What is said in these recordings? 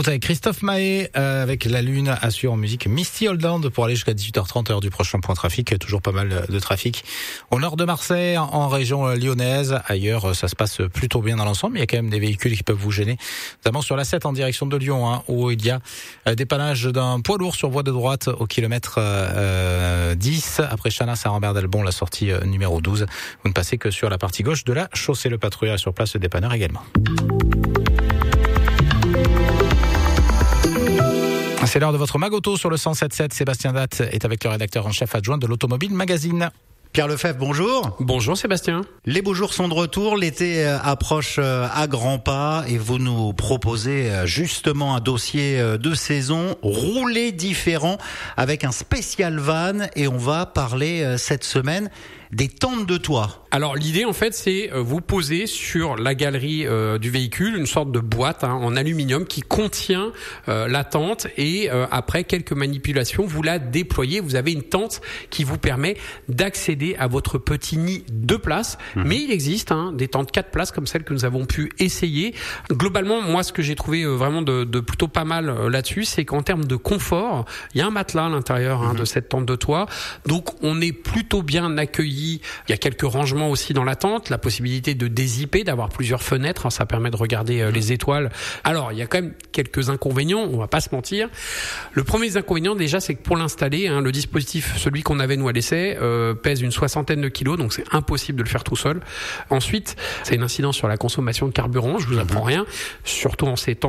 route avec Christophe Mahé, avec la Lune assure en musique Misty Holland pour aller jusqu'à 18h30 heure du prochain point trafic. Toujours pas mal de trafic au nord de Marseille, en région lyonnaise. Ailleurs, ça se passe plutôt bien dans l'ensemble. Il y a quand même des véhicules qui peuvent vous gêner, notamment sur la 7 en direction de Lyon, où il y a dépannage d'un poids lourd sur voie de droite au kilomètre 10. Après Chanas à Rambert-d'Albon, la sortie numéro 12. Vous ne passez que sur la partie gauche de la chaussée. Le patrouilleur est sur place, le dépanneur également. C'est l'heure de votre Magoto sur le 107.7. Sébastien Datte est avec le rédacteur en chef adjoint de l'Automobile Magazine. Pierre Lefebvre, bonjour. Bonjour Sébastien. Les beaux jours sont de retour, l'été approche à grands pas et vous nous proposez justement un dossier de saison roulé différent avec un spécial van et on va parler cette semaine des tentes de toit. Alors l'idée en fait c'est vous poser sur la galerie du véhicule une sorte de boîte en aluminium qui contient la tente et après quelques manipulations vous la déployez. Vous avez une tente qui vous permet d'accéder à votre petit nid 2 places. Mais il existe des tentes 4 places comme celles que nous avons pu essayer. Globalement moi ce que j'ai trouvé vraiment de plutôt pas mal là-dessus c'est qu'en termes de confort il y a un matelas à l'intérieur de cette tente de toit. Donc on est plutôt bien accueilli. Il y a quelques rangements aussi dans la tente, la possibilité de dézipper, d'avoir plusieurs fenêtres, ça permet de regarder les étoiles. Alors, il y a quand même quelques inconvénients, on va pas se mentir. Le premier des inconvénients déjà, c'est que pour l'installer, le dispositif, celui qu'on avait nous à l'essai, pèse une 60aine de kilos, donc c'est impossible de le faire tout seul. Ensuite, c'est une incidence sur la consommation de carburant, je vous apprends rien, surtout en ces temps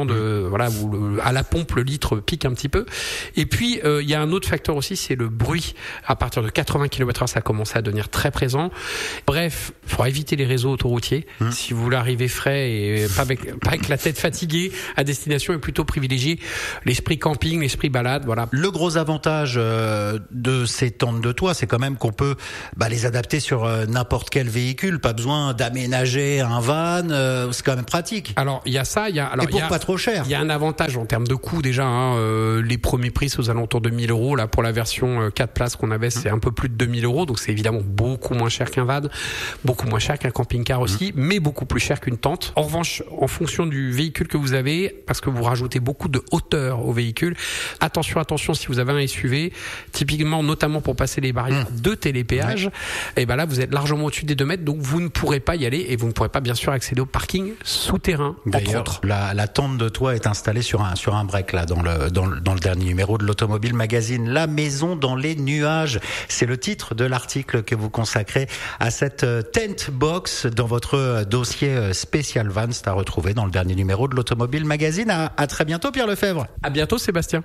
où à la pompe le litre pique un petit peu. Et puis, il y a un autre facteur aussi, c'est le bruit. À partir de 80 km/h, ça commence à devenir très présent. Bref, il faudra éviter les réseaux autoroutiers. Si vous voulez arriver frais et pas avec la tête fatiguée à destination, et plutôt privilégier l'esprit camping, l'esprit balade. Voilà. Le gros avantage de ces tentes de toit, c'est quand même qu'on peut les adapter sur n'importe quel véhicule. Pas besoin d'aménager un van. C'est quand même pratique. Alors il y a ça, pas trop cher. Il y a un avantage en termes de coût déjà. Les premiers prix c'est aux alentours de 1 000 euros. Là pour la version 4 places qu'on avait, c'est un peu plus de 2 000 euros. Donc c'est évidemment beaucoup moins cher qu'un van, beaucoup moins cher qu'un camping-car aussi, mais beaucoup plus cher qu'une tente. En revanche, en fonction du véhicule que vous avez, parce que vous rajoutez beaucoup de hauteur au véhicule, attention, si vous avez un SUV, typiquement, notamment pour passer les barrières de télépéage, et là, vous êtes largement au-dessus des 2 mètres, donc vous ne pourrez pas y aller et vous ne pourrez pas, bien sûr, accéder au parking souterrain, entre autres. La tente de toit est installée sur un break, là, dans le dernier numéro de l'Automobile Magazine. La maison dans les nuages. C'est le titre de l'article que vous consacrez à cette tent box dans votre dossier spécial van. C'est à retrouver dans le dernier numéro de l'Automobile Magazine. À très bientôt, Pierre Lefebvre. À bientôt, Sébastien.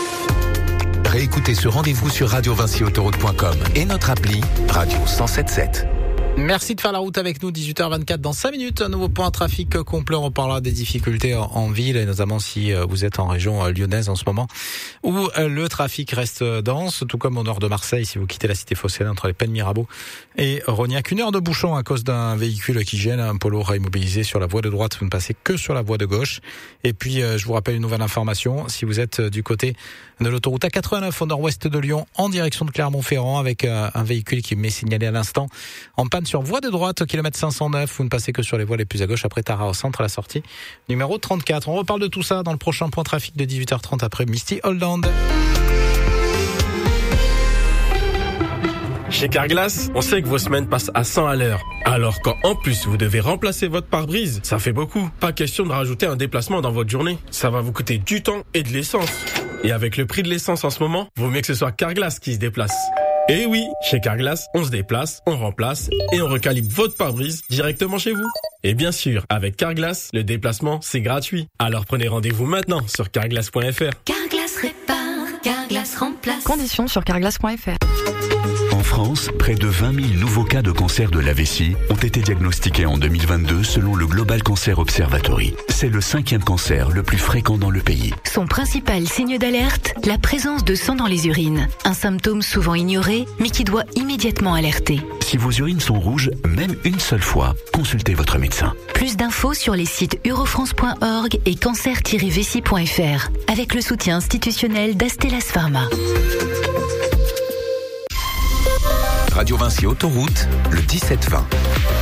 Réécoutez ce rendez-vous sur radiovincyautoroute.com et notre appli Radio 107.7. Merci de faire la route avec nous, 18h24 dans 5 minutes. Un nouveau point trafic complet. On parlera des difficultés en ville et notamment si vous êtes en région lyonnaise en ce moment où le trafic reste dense, tout comme au nord de Marseille si vous quittez la cité phocéenne entre les Pennes Mirabeau et Rognac. 1 heure de bouchon à cause d'un véhicule qui gêne, un poids lourd immobilisé sur la voie de droite. Vous ne passez que sur la voie de gauche. Et puis, je vous rappelle une nouvelle information. Si vous êtes du côté de l'autoroute A89 au nord-ouest de Lyon en direction de Clermont-Ferrand avec un véhicule qui m'est signalé à l'instant en panne sur voie de droite au kilomètre 509, vous ne passez que sur les voies les plus à gauche après Tara au centre à la sortie numéro 34. On reparle de tout ça dans le prochain point trafic de 18h30 après Misty Holland. Chez Carglass, on sait que vos semaines passent à 100 à l'heure. Alors quand en plus vous devez remplacer votre pare-brise, ça fait beaucoup. Pas question de rajouter un déplacement dans votre journée. Ça va vous coûter du temps et de l'essence. Et avec le prix de l'essence en ce moment, vaut mieux que ce soit Carglass qui se déplace. Et oui, chez Carglass, on se déplace, on remplace et on recalibre votre pare-brise directement chez vous. Et bien sûr, avec Carglass, le déplacement, c'est gratuit. Alors prenez rendez-vous maintenant sur carglass.fr. Carglass répare, Carglass remplace. Conditions sur carglass.fr. En France, près de 20 000 nouveaux cas de cancer de la vessie ont été diagnostiqués en 2022 selon le Global Cancer Observatory. C'est le 5e cancer le plus fréquent dans le pays. Son principal signe d'alerte, la présence de sang dans les urines. Un symptôme souvent ignoré, mais qui doit immédiatement alerter. Si vos urines sont rouges, même une seule fois, consultez votre médecin. Plus d'infos sur les sites eurofrance.org et cancer-vessie.fr avec le soutien institutionnel d'Astellas Pharma. Radio Vinci Autoroute, le 17-20.